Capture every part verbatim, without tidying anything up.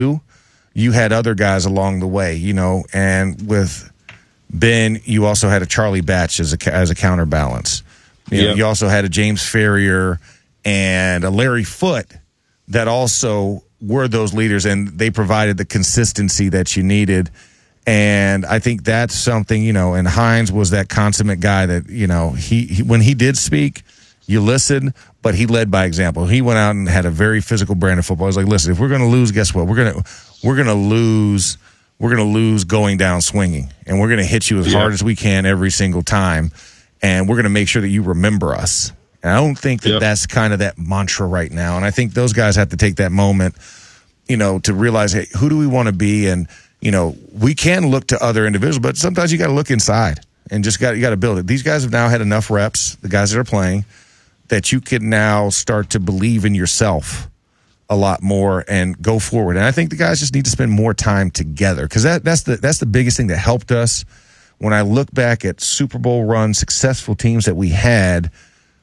you had other guys along the way, you know, and with Ben, you also had a Charlie Batch as a, as a counterbalance. You know, yep. You also had a James Ferrier and a Larry Foote that also were those leaders, and they provided the consistency that you needed. And I think that's something, you know, and Hines was that consummate guy that, you know, he, he when he did speak, you listened, but he led by example. He went out and had a very physical brand of football. He was like, listen, if we're going to lose, guess what? We're going to we're going to lose we're going to lose going down swinging, and we're going to hit you as yeah. hard as we can every single time, and we're going to make sure that you remember us. And I don't think that yep. that's kind of that mantra right now. And I think those guys have to take that moment, you know, to realize, hey, who do we want to be? And, you know, we can look to other individuals, but sometimes you got to look inside and just got you got to build it. These guys have now had enough reps, the guys that are playing, that you can now start to believe in yourself a lot more and go forward. And I think the guys just need to spend more time together, because that, that's the that's the biggest thing that helped us. When I look back at Super Bowl run successful teams that we had,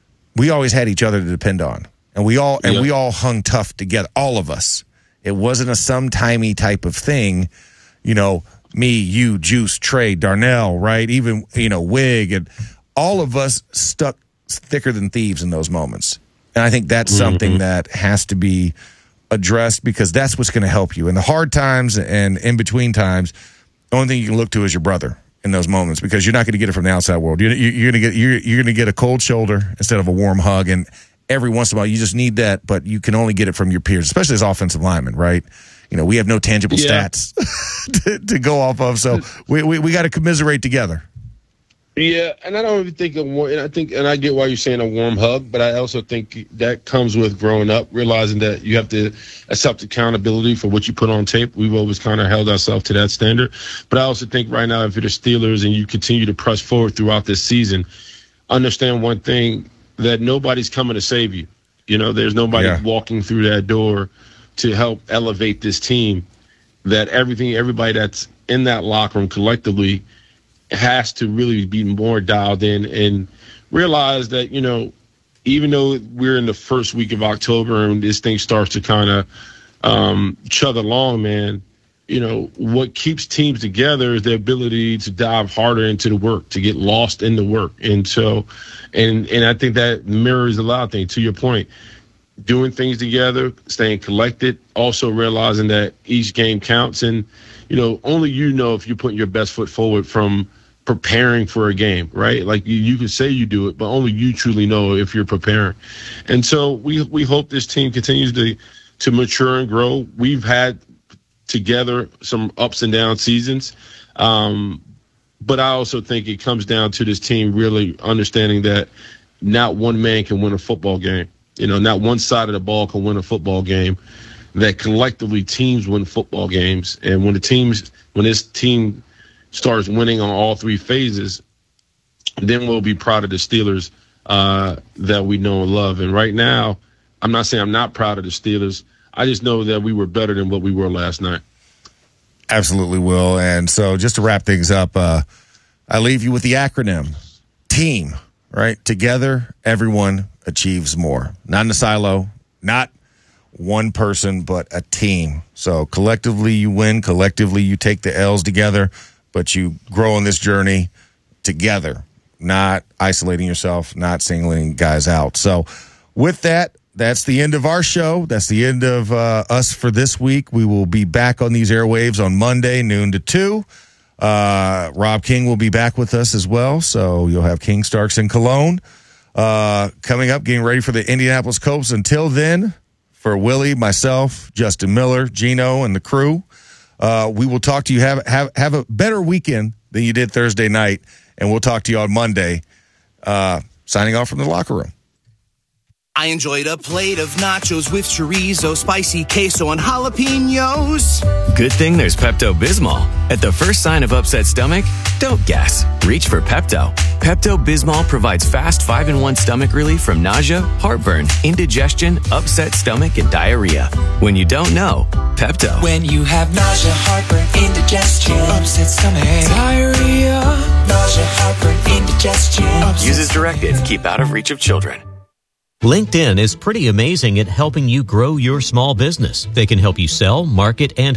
we always had each other to depend on, and we all and yep. we all hung tough together, all of us. It wasn't a sometimey type of thing, you know. Me, you, Juice, Trey, Darnell, right? Even, you know, Wig, and all of us stuck thicker than thieves in those moments. And I think that's mm-hmm. something that has to be addressed, because that's what's going to help you in the hard times and in between times. The only thing you can look to is your brother in those moments, because you're not going to get it from the outside world. You're, you're going to get you're, you're going to get a cold shoulder instead of a warm hug, and every once in a while you just need that, but you can only get it from your peers, especially as offensive linemen, right? You know, we have no tangible yeah. stats to, to go off of, so we we, we got to commiserate together. Yeah, and I don't even think of one. And I think, and I get why you're saying a warm hug, but I also think that comes with growing up, realizing that you have to accept accountability for what you put on tape. We've always kind of held ourselves to that standard. But I also think right now, if you're the Steelers and you continue to press forward throughout this season, understand one thing, that nobody's coming to save you. You know, there's nobody yeah. walking through that door to help elevate this team. That everything, everybody that's in that locker room collectively has to really be more dialed in and realize that, you know, even though we're in the first week of October and this thing starts to kind of um, chug along, man, you know, what keeps teams together is the ability to dive harder into the work, to get lost in the work. And so, and and I think that mirrors a lot of things. To your point, doing things together, staying collected, also realizing that each game counts. And, you know, only you know if you're putting your best foot forward from preparing for a game, right? Like you, you can say you do it, but only you truly know if you're preparing. And so we we hope this team continues to to mature and grow. We've had together some ups and down seasons, um, but I also think it comes down to this team really understanding that not one man can win a football game. You know, not one side of the ball can win a football game. That collectively teams win football games, and when the teams, when this team starts winning on all three phases, then we'll be proud of the Steelers uh, that we know and love. And right now, I'm not saying I'm not proud of the Steelers. I just know that we were better than what we were last night. Absolutely, Will. And so just to wrap things up, uh, I leave you with the acronym TEAM, right? Together, everyone achieves more. Not in a silo, not one person, but a team. So collectively you win, collectively you take the L's together, but you grow on this journey together, not isolating yourself, not singling guys out. So with that, that's the end of our show. That's the end of uh, us for this week. We will be back on these airwaves on Monday, noon to two. Uh, Rob King will be back with us as well. So you'll have King, Starks, and Cologne uh, coming up, getting ready for the Indianapolis Colts. Until then, for Willie, myself, Justin Miller, Gino, and the crew, uh, we will talk to you. Have, have, have a better weekend than you did Thursday night, and we'll talk to you on Monday. Uh, signing off from the locker room. I enjoyed a plate of nachos with chorizo, spicy queso, and jalapenos. Good thing there's Pepto-Bismol. At the first sign of upset stomach, don't guess. Reach for Pepto. Pepto-Bismol provides fast five in one stomach relief from nausea, heartburn, indigestion, upset stomach, and diarrhea. When you don't know, Pepto. When you have nausea, heartburn, indigestion, upset stomach, diarrhea, nausea, heartburn, indigestion. Use as directed. Keep out of reach of children. LinkedIn is pretty amazing at helping you grow your small business. They can help you sell, market, and